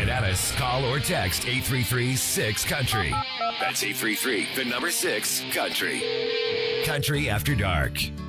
Get at us. Call or text 833-6-COUNTRY. That's 833, the number 6, Country. Country After Dark.